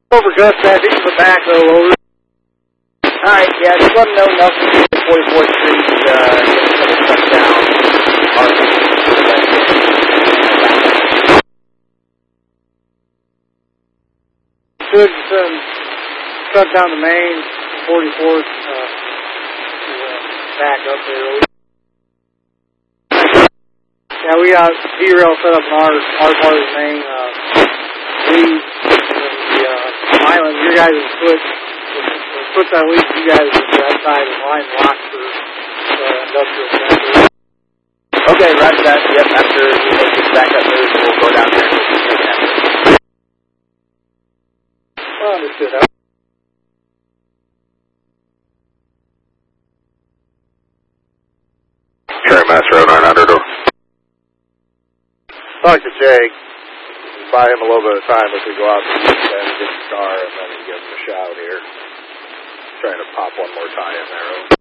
Over Gus, I think the back over. Alright, yeah, just let them know Nelson 44th Street, shut down. Should shut down the main 44th, back up there. Yeah, we got D-rail set up on our part of the main. The island, your guys' foot that leads you guys to that side of the line locked for industrial center. Okay, roger that. Yep, after we make this backup move, we'll go down there and we'll see that. Well, understood. Trainmaster 0900. Talk to Jake. Buy him a little bit of time if we go out to the get the car and then give him a shout here. Trying to pop one more tie in there.